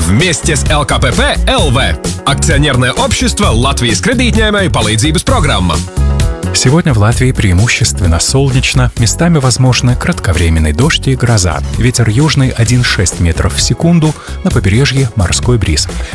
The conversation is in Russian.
Вместе с ЛКПП ЛВ. Акционерное общество Латвijas кредитņēmēju palīdzības программа. Сегодня в Латвии преимущественно солнечно, местами возможны кратковременный дождь и гроза. Ветер южный 1,6 метров в секунду, на побережье морской бриз.